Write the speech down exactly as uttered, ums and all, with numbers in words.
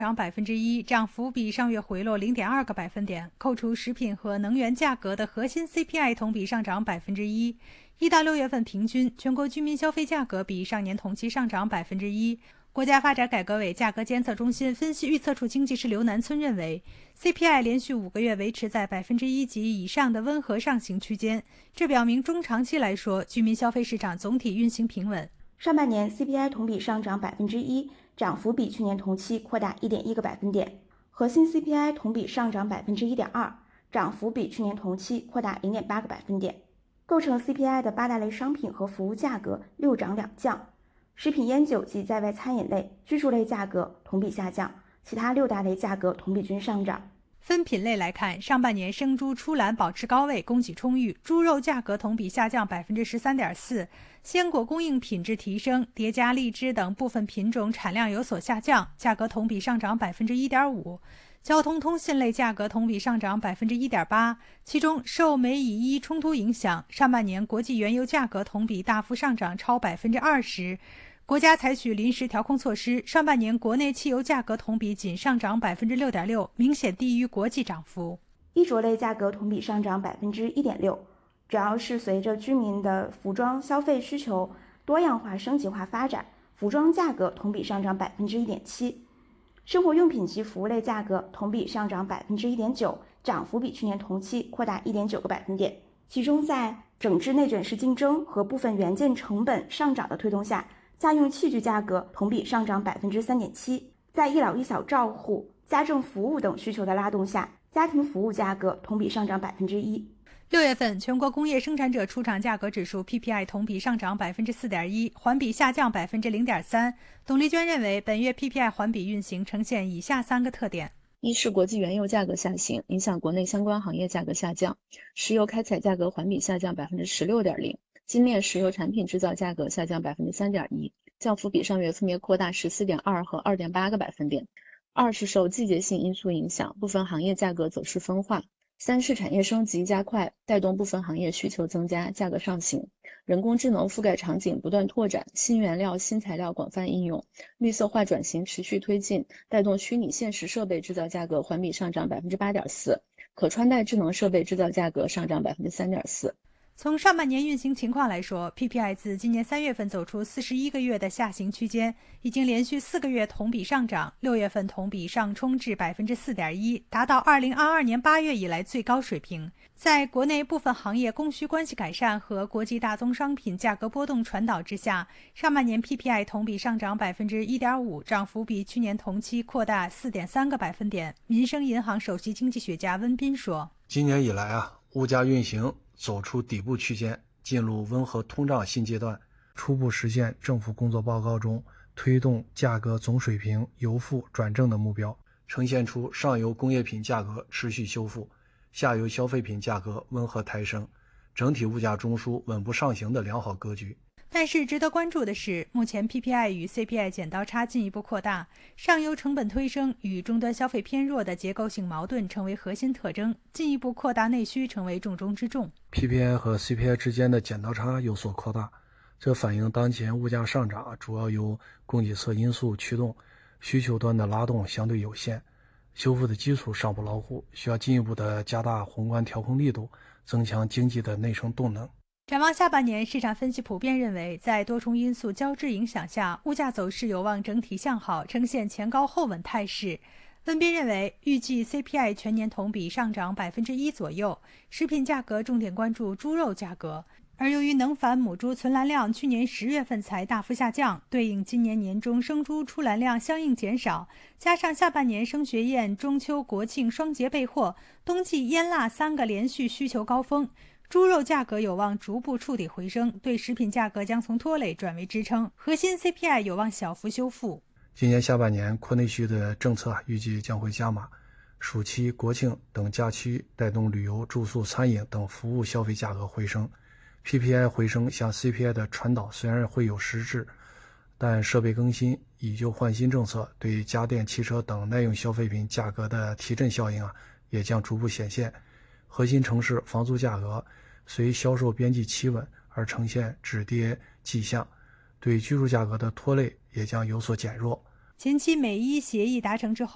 涨百分之一，涨幅比上月回落零点二个百分点。扣除食品和能源价格的核心 C P I 同比上涨百分之一。一到六月份平均，全国居民消费价格比上年同期上涨百分之一。国家发展改革委价格监测中心分析预测处经济师刘南村认为 ，C P I 连续五个月维持在百分之一及以上的温和上行区间，这表明中长期来说，居民消费市场总体运行平稳。 上半年 C P I 同比上涨百分之一，涨幅比去年同期扩大一点一个百分点。核心 C P I 同比上涨百分之一点二，涨幅比去年同期扩大零点八个百分点。构成 C P I 的八大类商品和服务价格六涨两降，食品烟酒及在外餐饮类、居住类价格同比下降，其他六大类价格同比均上涨。 分品类来看，上半年生猪出栏保持高位，供给充裕，猪肉价格同比下降百分之十三点四，鲜果供应品质提升，叠加荔枝等部分品种产量有所下降，价格同比上涨百分之一点五。交通通信类价格同比上涨百分之一点八，其中受美以伊冲突影响，上半年国际原油价格同比大幅上涨超百分之二十。国家采取临时调控措施，上半年国内汽油价格同比仅上涨百分之六点六，明显低于国际涨幅。 衣着类价格同比上涨百分之一点六，主要是随着居民的服装消费需求多样化升级化发展，服装价格同比上涨百分之一点七。生活用品及服务类价格同比上涨百分之一点九，涨幅比去年同期扩大一点九个百分点。其中在整治内卷式竞争和部分元件成本上涨的推动下，家用器具价格同比上涨百分之三点七，在一老一小照护、家政服务等需求的拉动下，家庭服务价格同比上涨百分之一。 六月份全国工业生产者出厂价格指数 P P I 同比上涨百分之四点一，环比下降百分之零点三。董丽娟认为，本月 P P I 环比运行呈现以下三个特点： 一是国际原油价格下行，影响国内相关行业价格下降，石油开采价格环比下降百分之十六点零。精炼石油产品制造价格下降百分之三点一，降幅比上月分别扩大十四点二和二点八个百分点。二是受季节性因素影响，部分行业价格走势分化。三是产业升级加快，带动部分行业需求增加，价格上行。人工智能覆盖场景不断拓展，新原料、新材料广泛应用，绿色化转型持续推进，带动虚拟现实设备制造价格环比上涨百分之八点四，可穿戴智能设备制造价格上涨百分之三点四。 从上半年运行情况来说 ，P P I 自今年三月份走出四十一个月的下行区间，已经连续四个月同比上涨，六月份同比上冲至百分之四点一，达到二零二二年八月以来最高水平。在国内部分行业供需关系改善和国际大宗商品价格波动传导之下，上半年 P P I 同比上涨百分之一点五，涨幅比去年同期扩大四点三个百分点。民生银行首席经济学家温彬说：“ 今年以来啊，物价运行走出底部区间，进入温和通胀新阶段，初步实现政府工作报告中推动价格总水平由负转正的目标，呈现出上游工业品价格持续修复，下游消费品价格温和抬升，整体物价中枢稳步上行的良好格局。” 但是值得关注的是，目前 P P I 与 C P I 剪刀差进一步扩大，上游成本推升与终端消费偏弱的结构性矛盾成为核心特征，进一步扩大内需成为重中之重。 P P I 和 C P I 之间的剪刀差有所扩大，这反映当前物价上涨主要由供给侧因素驱动，需求端的拉动相对有限，修复的基础尚不牢固，需要进一步的加大宏观调控力度，增强经济的内生动能。 展望下半年，市场分析普遍认为，在多重因素交织影响下，物价走势有望整体向好，呈现前高后稳态势。温彬认为，预计 C P I 全年同比上涨百分之一左右，食品价格重点关注猪肉价格。而由于能繁母猪存栏量去年十月份才大幅下降，对应今年年中生猪出栏量相应减少，加上下半年升学宴、中秋、国庆双节备货，冬季腌腊三个连续需求高峰，猪肉价格有望逐步触底回升，对食品价格将从拖累转为支撑，核心 C P I 有望小幅修复。 今年下半年扩内需的政策预计将会加码，暑期、国庆等假期带动旅游、住宿、餐饮等服务消费价格回升。P P I 回升向 C P I 的传导虽然会有实质，但设备更新、以旧换新政策对家电、汽车等耐用消费品价格的提振效应啊，也将逐步显现。核心城市房租价格随销售边际企稳而呈现止跌迹象，对居住价格的拖累也将有所减弱。 前期美伊协议达成之后，